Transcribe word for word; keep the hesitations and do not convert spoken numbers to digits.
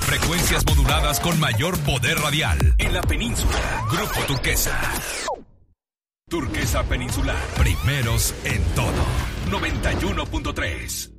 Frecuencias moduladas con mayor poder radial. En la península, Grupo Turquesa. Turquesa Peninsular. Primeros en todo. noventa y uno punto tres.